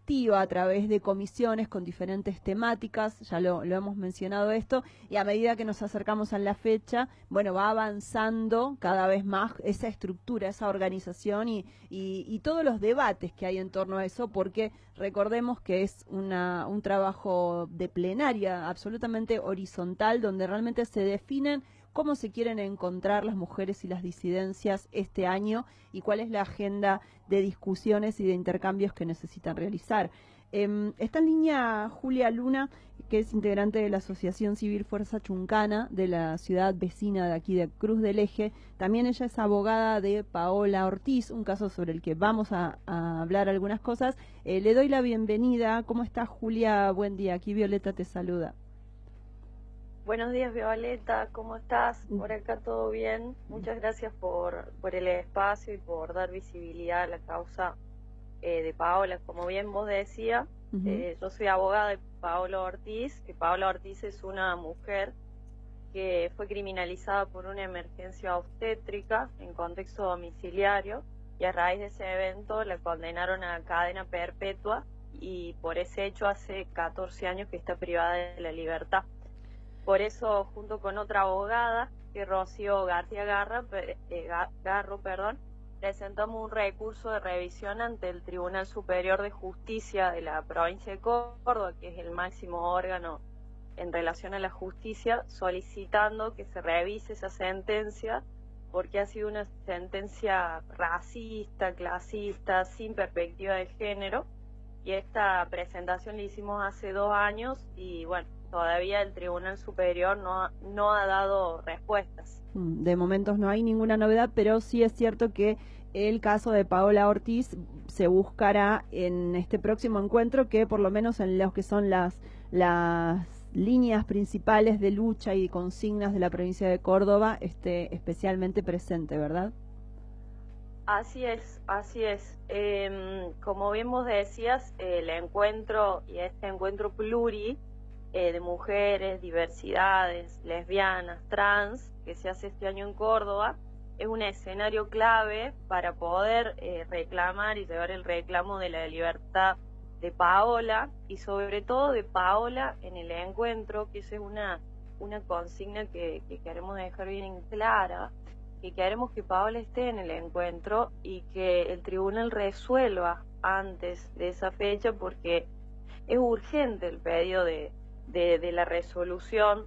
activa a través de comisiones con diferentes temáticas, ya lo hemos mencionado esto, y a medida que nos acercamos a la fecha, bueno, va avanzando cada vez más esa estructura, esa organización y todos los debates que hay en torno a eso, porque recordemos que es un trabajo de plenaria absolutamente horizontal, donde realmente se definen cómo se quieren encontrar las mujeres y las disidencias este año y cuál es la agenda de discusiones y de intercambios que necesitan realizar. Está en línea Julia Luna, que es integrante de la Asociación Civil Fuerza Chuncana de la ciudad vecina de aquí de Cruz del Eje. También ella es abogada de Paola Ortiz, un caso sobre el que vamos a hablar algunas cosas. Le doy la bienvenida. ¿Cómo estás, Julia? Buen día. Aquí Violeta te saluda. Buenos días, Violeta, ¿cómo estás? Por acá todo bien. Muchas gracias por el espacio y por dar visibilidad a la causa de Paola. Como bien vos decías, yo soy abogada de Paola Ortiz, que Paola Ortiz es una mujer que fue criminalizada por una emergencia obstétrica en contexto domiciliario, y a raíz de ese evento la condenaron a cadena perpetua, y por ese hecho hace 14 años que está privada de la libertad. Por eso, junto con otra abogada, que Rocío García Garro, presentamos un recurso de revisión ante el Tribunal Superior de Justicia de la provincia de Córdoba, que es el máximo órgano en relación a la justicia, solicitando que se revise esa sentencia, porque ha sido una sentencia racista, clasista, sin perspectiva de género, y esta presentación la hicimos hace 2 años y bueno, todavía el Tribunal Superior no ha dado respuestas. De momentos no hay ninguna novedad, pero sí es cierto que el caso de Paola Ortiz se buscará en este próximo encuentro, que por lo menos en los que son las líneas principales de lucha y consignas de la provincia de Córdoba esté especialmente presente, ¿verdad? Así es, así es. Como bien vos decías, el encuentro y este encuentro pluri de mujeres, diversidades, lesbianas, trans, que se hace este año en Córdoba, es un escenario clave para poder reclamar y llevar el reclamo de la libertad de Paola, y sobre todo de Paola en el encuentro, que esa es una consigna que queremos dejar bien clara, que queremos que Paola esté en el encuentro y que el tribunal resuelva antes de esa fecha, porque es urgente el pedido de la resolución.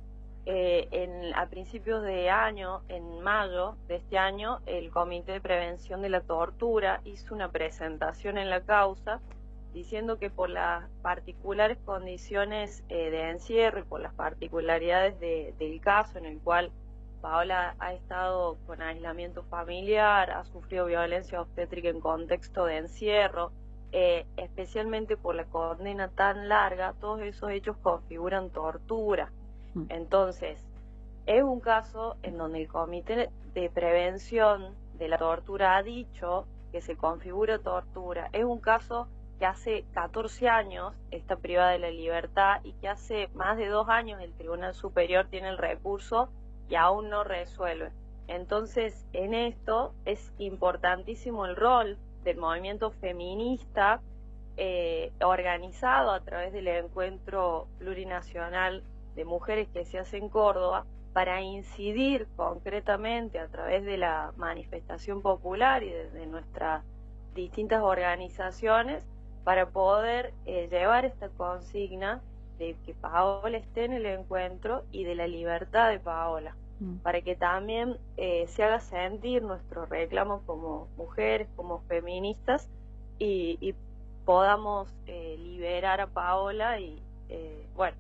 A principios de año, en mayo de este año, el Comité de Prevención de la Tortura hizo una presentación en la causa diciendo que por las particulares condiciones de encierro y por las particularidades del caso en el cual Paola ha estado con aislamiento familiar, ha sufrido violencia obstétrica en contexto de encierro, especialmente por la condena tan larga, todos esos hechos configuran tortura. Entonces, es un caso en donde el Comité de Prevención de la Tortura ha dicho que se configura tortura. Es un caso que hace 14 años está privada de la libertad y que hace más de 2 años el Tribunal Superior tiene el recurso y aún no resuelve. Entonces, en esto es importantísimo el rol del movimiento feminista organizado a través del encuentro plurinacional de mujeres que se hace en Córdoba, para incidir concretamente a través de la manifestación popular y de nuestras distintas organizaciones, para poder llevar esta consigna de que Paola esté en el encuentro y de la libertad de Paola, para que también se haga sentir nuestro reclamo como mujeres, como feministas, y podamos liberar a Paola y, bueno,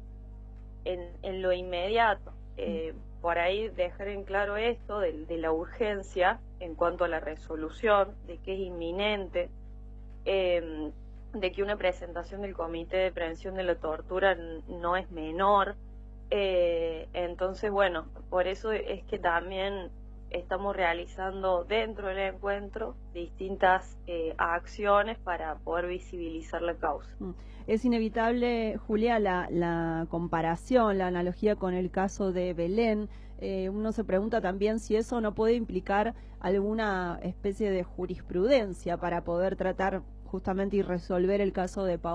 en lo inmediato. Por ahí dejar en claro esto de la urgencia en cuanto a la resolución, de que es inminente, de que una presentación del Comité de Prevención de la Tortura no es menor. Entonces, bueno, por eso es que también estamos realizando dentro del encuentro distintas acciones para poder visibilizar la causa. Es inevitable, Julia, la comparación, la analogía con el caso de Belén. Uno se pregunta también si eso no puede implicar alguna especie de jurisprudencia para poder tratar justamente y resolver el caso de Paola.